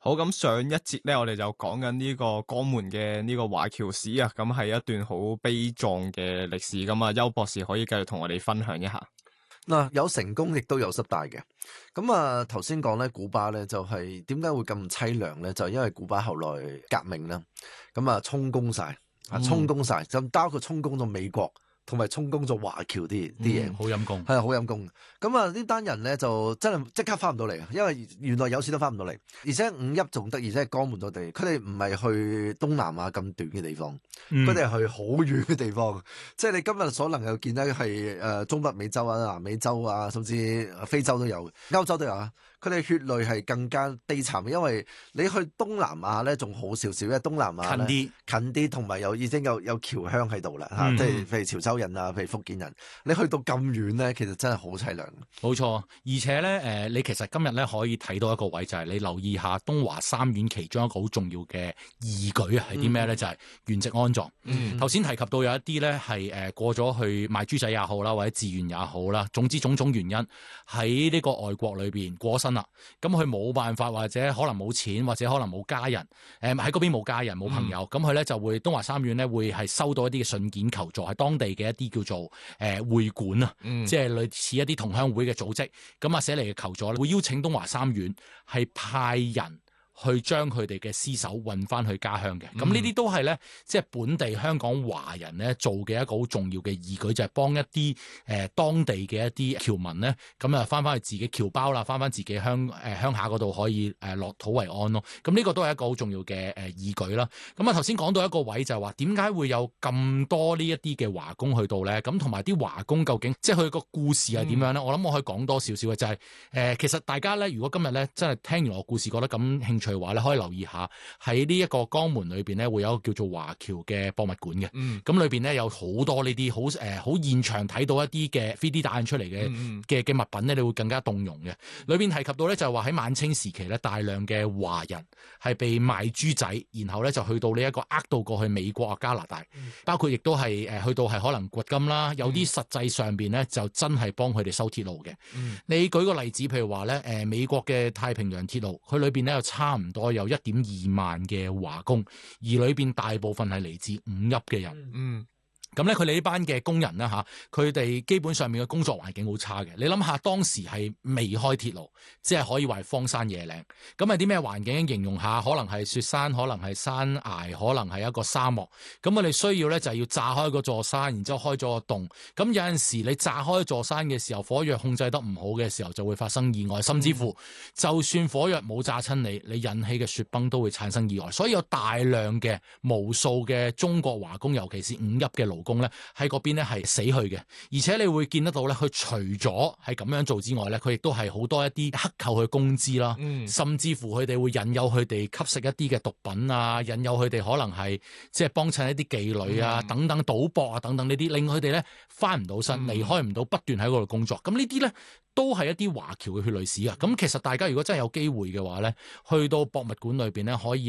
好，咁上一節咧，我哋就講緊呢個江門嘅呢個華僑史啊，咁係一段好悲壯嘅歷史。咁啊，邱博士可以繼續同我哋分享一下。 嗱，有成功亦都有失敗嘅。咁啊，頭先講咧，古巴咧就係點解會咁凄涼咧？就因為古巴後來革命啦，咁啊充公晒，就包括充公咗美國，同埋充公咗華僑啲嘢， 好陰公， 係啊，好陰公。咁啊，呢單人咧就真係即刻翻唔到嚟啊，因為原來有錢都翻唔到嚟，而且五邑仲得，而且係江門嗰地，佢哋唔係去東南亞咁短嘅地方，佢哋係去好遠嘅地方，即係你今日所能夠見得係中北美洲啊、南美洲啊，甚至非洲都有，歐洲都有啊。佢哋血淚係更加悲慘，因為你去東南亞咧仲好少少，因為東南亞近啲，同埋已經有僑鄉喺度啦嚇，即係譬如潮州人啊，譬如福建人，你去到咁遠咧，其實真係好凄涼。 冇錯，而且咧你其實今日咧可以睇到一個位，就係你留意下東華三院其中一個好重要嘅義舉係啲咩咧？就係原籍安葬。頭先提及到有一啲咧係過咗去賣豬仔也好啦，或者自願也好啦，總之種種原因喺呢個外國裏邊過身啦，咁佢冇辦法，或者可能冇錢，或者可能冇家人，喺嗰邊冇家人冇朋友，咁佢咧就會東華三院咧會係收到一啲嘅信件求助，喺當地嘅一啲叫做會館啊，即係類似一啲同鄉會嘅組織，咁啊寫嚟嘅求助咧，會邀請東華三院係派人去將佢哋嘅屍首運翻去家鄉嘅。咁呢啲都係咧，即係本地香港華人咧做嘅一個好重要嘅義舉，就係幫一啲當地嘅一啲僑民咧，咁啊翻翻去自己僑胞啦，翻翻自己鄉下嗰度可以落土為安咯。咁呢個都係一個好重要嘅義舉啦。咁啊頭先講到一個位就係話，點解會有咁多呢一啲嘅華工去到咧？咁同埋啲華工究竟即係佢個故事係點樣咧？我諗我可以講多少少嘅，就係其實大家咧，如果今日咧真係聽完我故事覺得咁興趣嘅話，你可以留意下喺呢一個江門裏邊咧，會有一個叫做華僑嘅博物館嘅。咁裏邊咧有好多呢啲好現場睇到一啲嘅 3D 打印出嚟嘅物品咧，你會更加動容嘅。裏邊提及到咧就係話喺晚清時期咧，大量嘅華人係被賣豬仔，然後咧就去到呢一個到過去美國啊、加拿大，包括亦都係去到係可能掘金啦，有啲實際上邊咧就真係幫佢哋修鐵路嘅。你舉個例子，譬如話咧美國嘅太平洋鐵路，佢裏邊咧有差唔多有1.2萬嘅華工，而裏邊大部分係嚟自五邑嘅人。咁咧，佢哋呢班嘅工人啦嚇，佢哋基本上面嘅工作環境好差嘅。你諗下，當時係未開鐵路，即係可以話係荒山野嶺。咁係啲咩環境形容下？可能係雪山，可能係山崖，可能係一個沙漠。咁我哋需要咧就係要炸開嗰座山，然之後開咗個洞。咁有陣時你炸開座山嘅時候，火藥控制得唔好嘅時候，就會發生意外。甚至乎，就算火藥冇炸親你引起嘅雪崩都會產生意外。所以有大量嘅無數嘅中國華工，尤其是五邑嘅勞工咧喺嗰邊咧係死去嘅，而且你會見得到咧，佢除咗係咁樣做之外咧，佢亦都係好多一啲克扣佢工資啦，甚至乎佢哋會引誘佢哋吸食一啲嘅毒品啊，引誘佢哋可能係即係幫襯一啲妓女啊，等等賭博啊等等呢啲，令佢哋咧翻唔到身，離開唔到，不斷喺嗰度工作。咁呢啲咧都係一啲華僑嘅血淚史啊。咁其實大家如果真係有機會嘅話咧，去到博物館裏邊咧，可以